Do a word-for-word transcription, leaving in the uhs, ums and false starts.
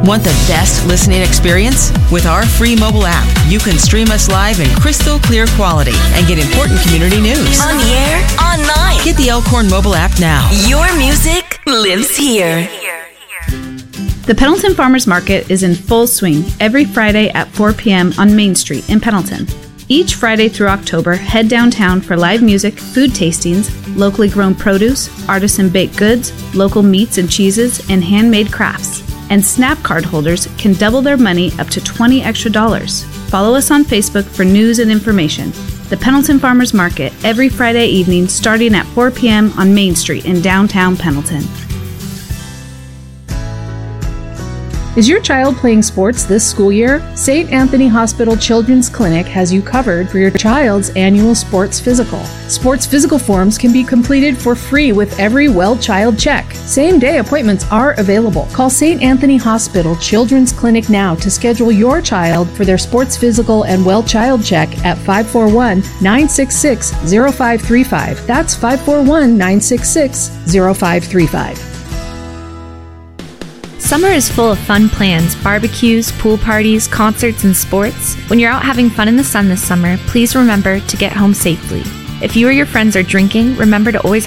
Want the best listening experience? With our free mobile app, you can stream us live in crystal clear quality and get important community news. On the air, online. Get the Elkhorn mobile app now. Your music lives here. The Pendleton Farmers Market is in full swing every Friday at four p.m. on Main Street in Pendleton. Each Friday through October, head downtown for live music, food tastings, locally grown produce, artisan baked goods, local meats and cheeses, and handmade crafts. And Snap card holders can double their money up to twenty extra dollars. Follow us on Facebook for news and information. The Pendleton Farmers Market every Friday evening starting at four p.m. on Main Street in downtown Pendleton. Is your child playing sports this school year? Saint Anthony Hospital Children's Clinic has you covered for your child's annual sports physical. Sports physical forms can be completed for free with every well child check. Same-day appointments are available. Call Saint Anthony Hospital Children's Clinic now to schedule your child for their sports physical and well child check at five four one, nine six six, zero five three five. That's five four one, nine six six, zero five three five. Summer is full of fun plans, barbecues, pool parties, concerts, and sports. When you're out having fun in the sun this summer, please remember to get home safely. If you or your friends are drinking, remember to always